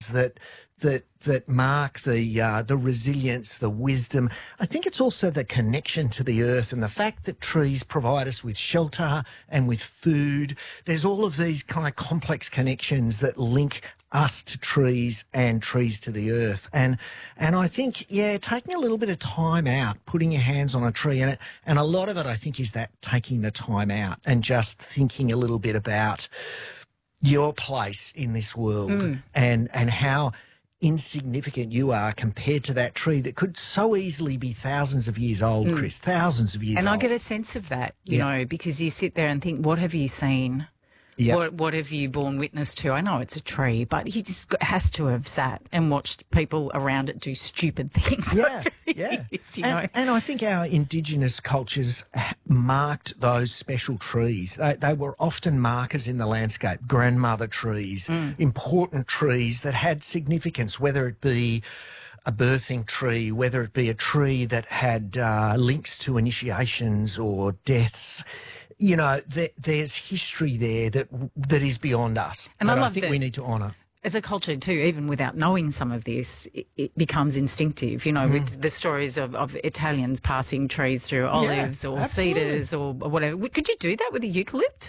that mark the resilience, the wisdom. I think it's also the connection to the earth and the fact that trees provide us with shelter and with food. There's all of these kind of complex connections that link us to trees and trees to the earth. And I think, taking a little bit of time out, putting your hands on a tree, and a lot of it, I think, is that taking the time out and just thinking a little bit about your place in this world and how insignificant you are compared to that tree that could so easily be thousands of years old, Chris, thousands of years old. And I get a sense of that, you know, because you sit there and think, what have you seen? Yep. What have you borne witness to? I know it's a tree, but he just has to have sat and watched people around it do stupid things. And I think our Indigenous cultures marked those special trees. They were often markers in the landscape, grandmother trees, important trees that had significance, whether it be a birthing tree, whether it be a tree that had links to initiations or deaths. You know, there's history there that is beyond us, and I think we need to honour. As a culture too, even without knowing some of this, it becomes instinctive, you know, with the stories of Italians passing trees through olives or cedars or whatever. Could you do that with a eucalypt?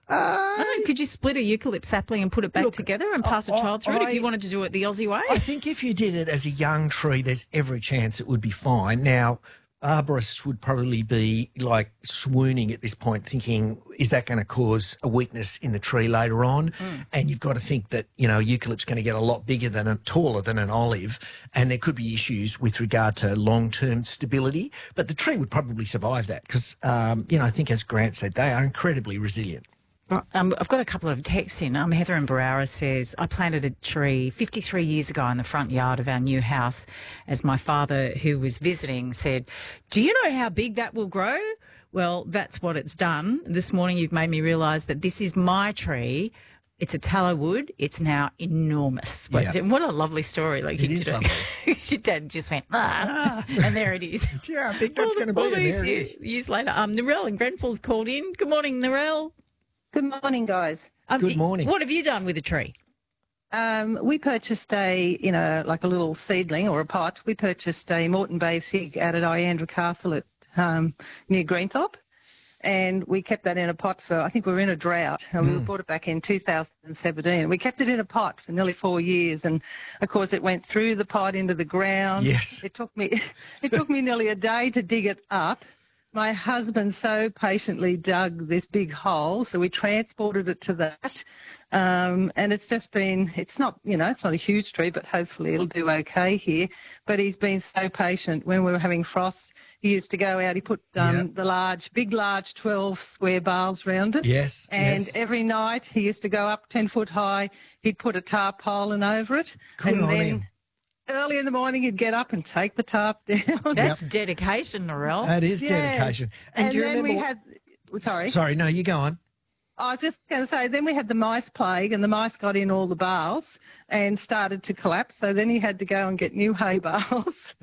Could you split a eucalypt sapling and put it back together and pass a child through it if you wanted to do it the Aussie way? I think if you did it as a young tree, there's every chance it would be fine. Now, arborists would probably be like swooning at this point, thinking, is that going to cause a weakness in the tree later on? And you've got to think that, you know, eucalypt's going to get a lot bigger taller than an olive, and there could be issues with regard to long-term stability. But the tree would probably survive that because, you know, I think as Grant said, they are incredibly resilient. I've got a couple of texts in. Heather in Barara says, I planted a tree 53 years ago in the front yard of our new house as my father, who was visiting, said, do you know how big that will grow? Well, that's what it's done. This morning you've made me realise that this is my tree. It's a tallow wood. It's now enormous. What a lovely story. Like it is lovely. Your dad just went, and there it is. Yeah, I think that's going to be all these years later. Narelle in Grenfell's called in. Good morning, Narelle. Good morning, guys. Good morning. What have you done with a tree? We purchased like a little seedling or a pot. We purchased a Moreton Bay fig out at Iandra Castle at near Greenthorpe, and we kept that in a pot for, I think we were in a drought, and we bought it back in 2017. We kept it in a pot for nearly 4 years, and of course it went through the pot into the ground. Yes. It took me nearly a day to dig it up. My husband so patiently dug this big hole, so we transported it to that. And it's just been, it's not a huge tree, but hopefully it'll do okay here. But he's been so patient. When we were having frosts, he used to go out, he put the big large 12 square bales round it. Yes. And every night he used to go up 10 foot high, he'd put a tarpaulin over it. Good on him. Early in the morning, he'd get up and take the tarp down. That's dedication, Narelle. That is dedication. And do you then remember we had... Sorry, no, you go on. I was just going to say, then we had the mice plague, and the mice got in all the bales and started to collapse. So then he had to go and get new hay bales.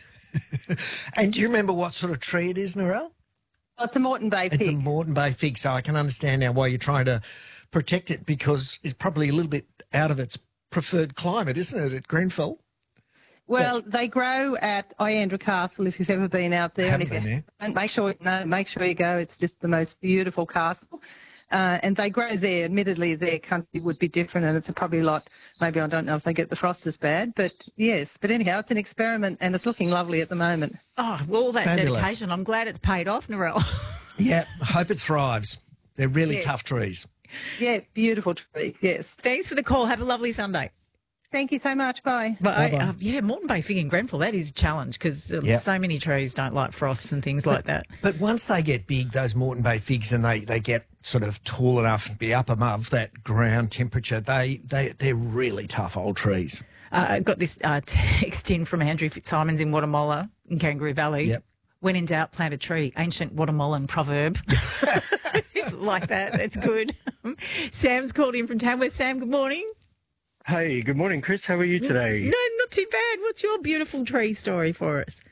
And do you remember what sort of tree it is, Narelle? Oh, it's a Moreton Bay fig. It's a Moreton Bay fig, so I can understand now why you're trying to protect it, because it's probably a little bit out of its preferred climate, isn't it, at Grenfell? Well, they grow at Iandra Castle, if you've ever been out there. Haven't been there. And make sure you go. It's just the most beautiful castle. And they grow there. Admittedly, their country would be different, and it's probably a lot, maybe I don't know if they get the frost as bad, but yes. But anyhow, it's an experiment, and it's looking lovely at the moment. Oh, well, all that Fabulous. dedication. I'm glad it's paid off, Narelle. Yeah, I hope it thrives. They're really tough trees. Yeah, beautiful tree, yes. Thanks for the call. Have a lovely Sunday. Thank you so much. Bye. But Moreton Bay fig in Grenfell, that is a challenge because so many trees don't like frosts and things like that. But once they get big, those Moreton Bay figs, and they get sort of tall enough to be up above that ground temperature, they're really tough old trees. I got this text in from Andrew Fitzsimons in Guatemala in Kangaroo Valley. Yep. When in doubt, plant a tree. Ancient Guatemalan proverb. Like that. That's good. Sam's called in from Tamworth. Sam, good morning. Hey, good morning, Chris. How are you today? No, not too bad. What's your beautiful tree story for us?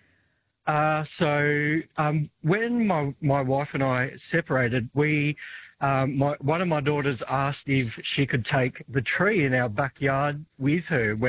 When my wife and I separated, one of my daughters asked if she could take the tree in our backyard with her